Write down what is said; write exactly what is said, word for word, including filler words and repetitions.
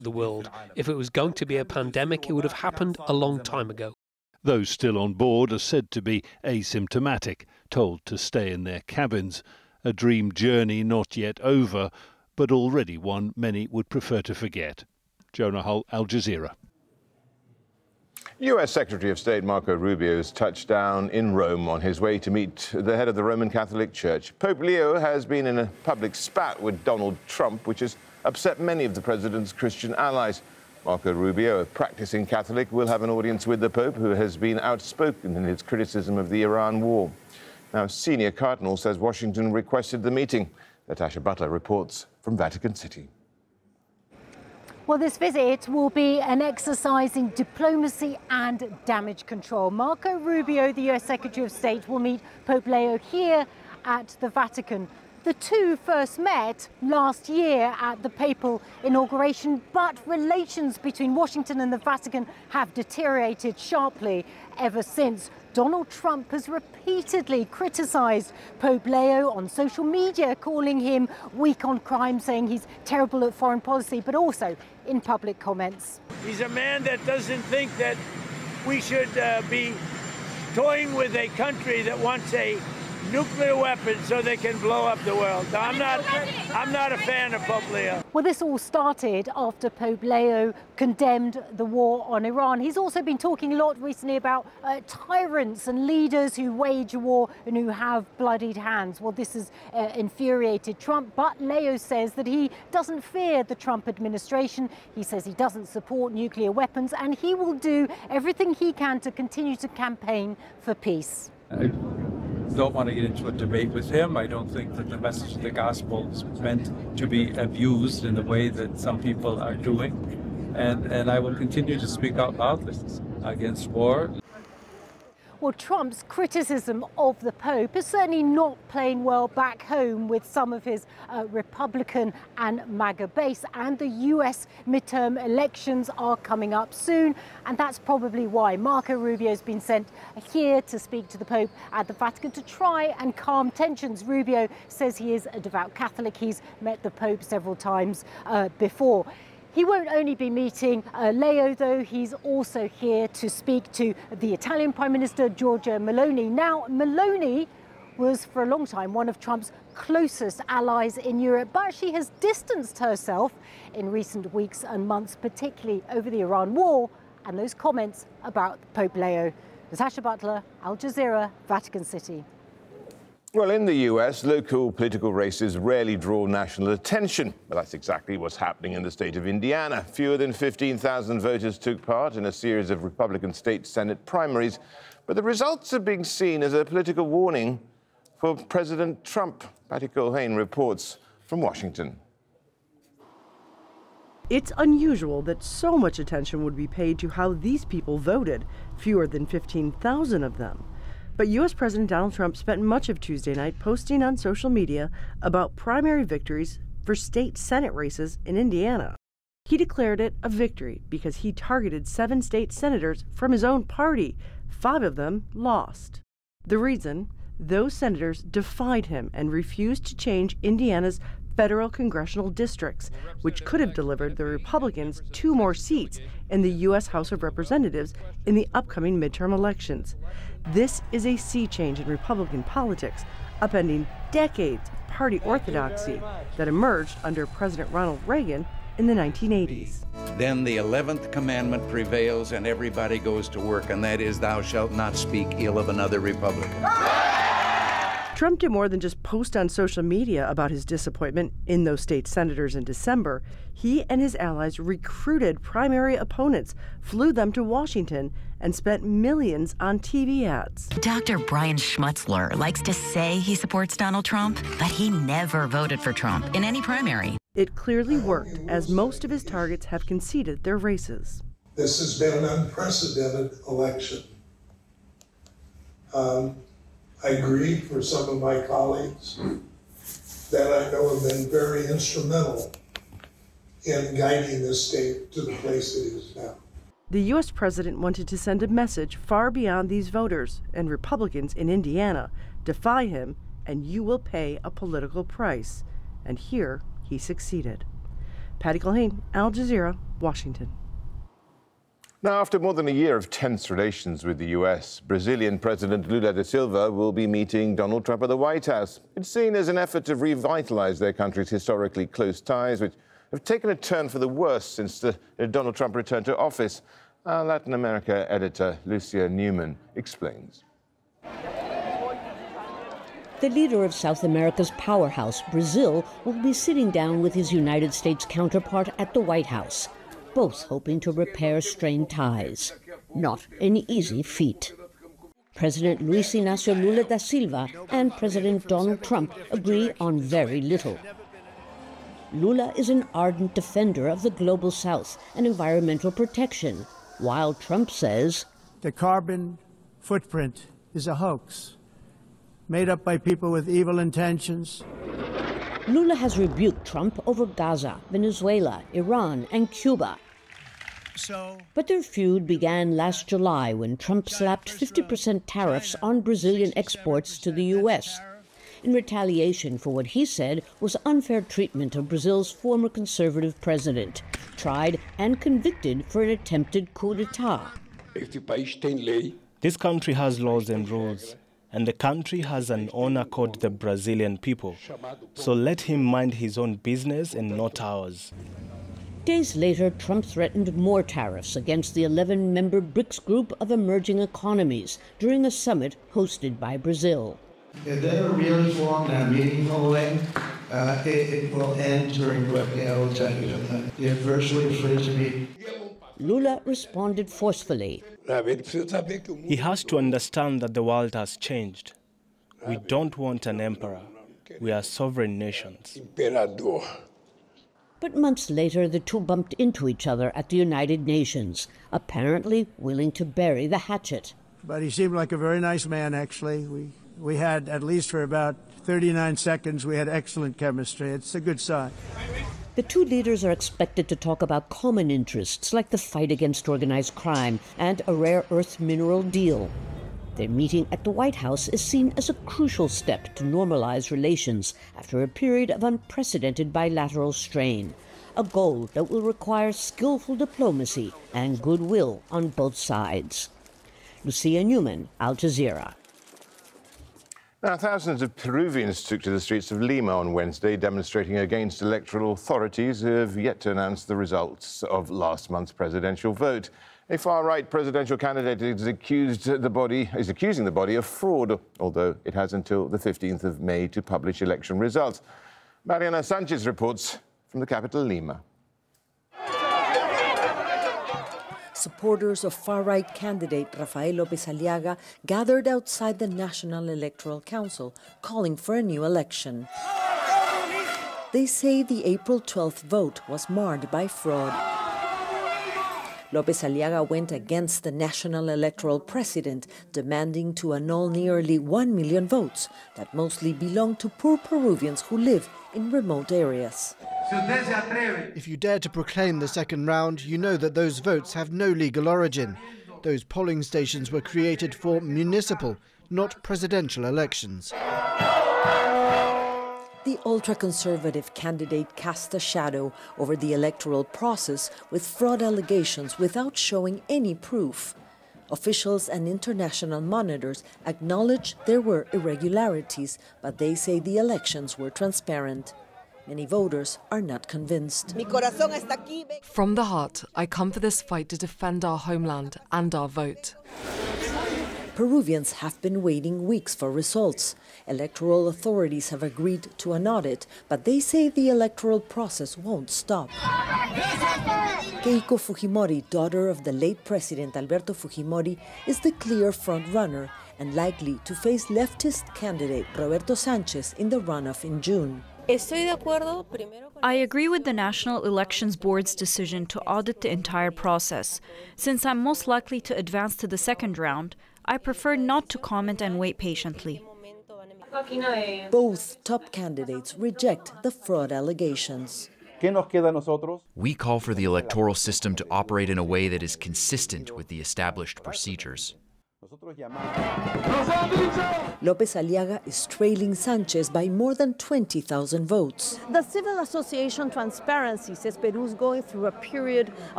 the world. If it was going to be a pandemic, it would have happened a long time ago. Those still on board are said to be asymptomatic, told to stay in their cabins. A dream journey not yet over, but already one many would prefer to forget. Jonah Hull, Al Jazeera. U S Secretary of State Marco Rubio has touched down in Rome on his way to meet the head of the Roman Catholic Church. Pope Leo has been in a public spat with Donald Trump, which has upset many of the president's Christian allies. Marco Rubio, a practicing Catholic, will have an audience with the Pope, who has been outspoken in his criticism of the Iran war. Now, a senior cardinal says Washington requested the meeting. Natasha Butler reports from Vatican City. Well, this visit will be an exercise in diplomacy and damage control. Marco Rubio, the U S Secretary of State, will meet Pope Leo here at the Vatican. The two first met last year at the papal inauguration, but relations between Washington and the Vatican have deteriorated sharply ever since. Donald Trump has repeatedly criticized Pope Leo on social media, calling him weak on crime, saying he's terrible at foreign policy, but also in public comments. He's a man that doesn't think that we should uh, be toying with a country that wants a nuclear weapons so they can blow up the world. I'm not, I'm not a fan of Pope Leo. Well, this all started after Pope Leo condemned the war on Iran. He's also been talking a lot recently about uh, tyrants and leaders who wage war and who have bloodied hands. Well, this has uh, infuriated Trump, but Leo says that he doesn't fear the Trump administration. He says he doesn't support nuclear weapons, and he will do everything he can to continue to campaign for peace. I don't want to get into a debate with him. I don't think that the message of the gospel is meant to be abused in the way that some people are doing. And, and I will continue to speak out loudly against war. Well, Trump's criticism of the Pope is certainly not playing well back home with some of his uh, Republican and MAGA base. And the U S midterm elections are coming up soon. And that's probably why Marco Rubio has been sent here to speak to the Pope at the Vatican to try and calm tensions. Rubio says he is a devout Catholic. He's met the Pope several times uh, before. He won't only be meeting uh, Leo, though. He's also here to speak to the Italian Prime Minister, Giorgia Meloni. Now, Meloni was for a long time one of Trump's closest allies in Europe, but she has distanced herself in recent weeks and months, particularly over the Iran war and those comments about Pope Leo. Natasha Butler, Al Jazeera, Vatican City. Well, in the U S, local political races rarely draw national attention, but that's exactly what's happening in the state of Indiana. Fewer than fifteen thousand voters took part in a series of Republican state Senate primaries, but the results are being seen as a political warning for President Trump. Patty Culhane reports from Washington. It's unusual that so much attention would be paid to how these people voted, fewer than fifteen thousand of them. But U S President Donald Trump spent much of Tuesday night posting on social media about primary victories for state Senate races in Indiana. He declared it a victory because he targeted seven state senators from his own party. Five of them lost. The reason? Those senators defied him and refused to change Indiana's federal congressional districts, which could have delivered the Republicans two more seats in the U S House of Representatives in the upcoming midterm elections. This is a sea change in Republican politics, upending decades of party orthodoxy that emerged under President Ronald Reagan in the nineteen eighties. Then the eleventh commandment prevails and everybody goes to work, and that is, thou shalt not speak ill of another Republican. Trump did more than just post on social media about his disappointment in those state senators in December. He and his allies recruited primary opponents, flew them to Washington, and spent millions on T V ads. Doctor Brian Schmutzler likes to say he supports Donald Trump, but he never voted for Trump in any primary. It clearly worked, as most of his targets have conceded their races. This has been an unprecedented election. Um, I agree for some of my colleagues that I know have been very instrumental in guiding this state to the place it is now. The U S president wanted to send a message far beyond these voters, and Republicans in Indiana defy him, and you will pay a political price. And here he succeeded. Patty Culhane, Al Jazeera, Washington. Now, after more than a year of tense relations with the U S, Brazilian President Lula da Silva will be meeting Donald Trump at the White House. It's seen as an effort to revitalize their country's historically close ties, which have taken a turn for the worse since the, uh, Donald Trump returned to office. Our Latin America editor, Lucia Newman, explains. The leader of South America's powerhouse, Brazil, will be sitting down with his United States counterpart at the White House, both hoping to repair strained ties. Not an easy feat. President Luis Inácio Lula da Silva and President Donald Trump agree on very little. Lula is an ardent defender of the global South and environmental protection, while Trump says the carbon footprint is a hoax, made up by people with evil intentions. Lula has rebuked Trump over Gaza, Venezuela, Iran, and Cuba. So, but their feud began last July when Trump slapped fifty percent tariffs on Brazilian exports to the U S in retaliation for what he said was unfair treatment of Brazil's former conservative president, tried and convicted for an attempted coup d'etat. This country has laws and rules, and the country has an honor called the Brazilian people. So let him mind his own business and not ours. Days later, Trump threatened more tariffs against the eleven-member BRICS group of emerging economies during a summit hosted by Brazil. If they're really formed in a meaningful way, uh, it, it will end during what I will tell you. They're virtually free to be. Lula responded forcefully. He has to understand that the world has changed. We don't want an emperor. We are sovereign nations. But months later, the two bumped into each other at the United Nations, apparently willing to bury the hatchet. But he seemed like a very nice man, actually. We, we had, at least for about thirty-nine seconds, we had excellent chemistry. It's a good sign. The two leaders are expected to talk about common interests like the fight against organized crime and a rare earth mineral deal. Their meeting at the White House is seen as a crucial step to normalize relations after a period of unprecedented bilateral strain, a goal that will require skillful diplomacy and goodwill on both sides. Lucia Newman, Al Jazeera. Now, thousands of Peruvians took to the streets of Lima on Wednesday, demonstrating against electoral authorities who have yet to announce the results of last month's presidential vote. A far-right presidential candidate is accused the body is accusing the body of fraud, although it has until the fifteenth of May to publish election results. Mariana Sanchez reports from the capital, Lima. Supporters of far-right candidate Rafael López Aliaga gathered outside the National Electoral Council, calling for a new election. They say the April twelfth vote was marred by fraud. López Aliaga went against the National Electoral President, demanding to annul nearly one million votes that mostly belong to poor Peruvians who live in remote areas. If you dare to proclaim the second round, you know that those votes have no legal origin. Those polling stations were created for municipal, not presidential elections. The ultra-conservative candidate cast a shadow over the electoral process with fraud allegations without showing any proof. Officials and international monitors acknowledge there were irregularities, but they say the elections were transparent. Many voters are not convinced. From the heart, I come for this fight to defend our homeland and our vote. Peruvians have been waiting weeks for results. Electoral authorities have agreed to an audit, but they say the electoral process won't stop. Keiko Fujimori, daughter of the late President Alberto Fujimori, is the clear front-runner and likely to face leftist candidate Roberto Sanchez in the runoff in June. I agree with the National Elections Board's decision to audit the entire process. Since I'm most likely to advance to the second round, I prefer not to comment and wait patiently. Both top candidates reject the fraud allegations. We call for the electoral system to operate in a way that is consistent with the established procedures. Lopez Aliaga is trailing Sanchez by more than twenty thousand votes. The Civil Association Transparency says Peru is going through a period